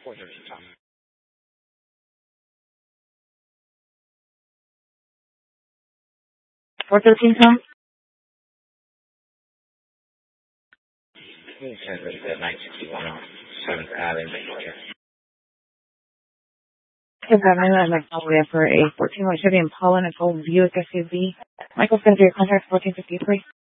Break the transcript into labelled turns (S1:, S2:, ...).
S1: 413 Tom?
S2: You said it was at 961 on 7th Avenue, Georgia.
S1: 7th Avenue, I'd like to call for a 14 Chevy Impala and a full Buick SUV. Michael's going to do your contract 1453.